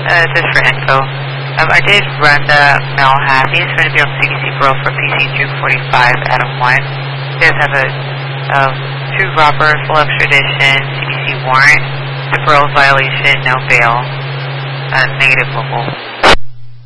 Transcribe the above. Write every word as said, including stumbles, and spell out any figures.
uh, just for info. Um, I did run the Mel half. He's going to be on C D C parole for P C two forty-five Adam one. He does have a um, true robber, full extradition, C D C warrant, the parole violation, no bail, uh, negative local.